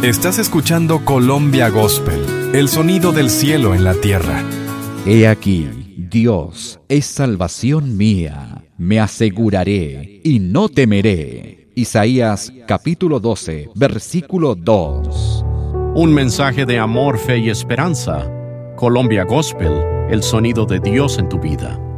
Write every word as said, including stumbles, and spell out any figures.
Estás escuchando Colombia Gospel, el sonido del cielo en la tierra. He aquí, Dios es salvación mía, me aseguraré y no temeré. Isaías capítulo doce, versículo dos. Un mensaje de amor, fe y esperanza. Colombia Gospel, el sonido de Dios en tu vida.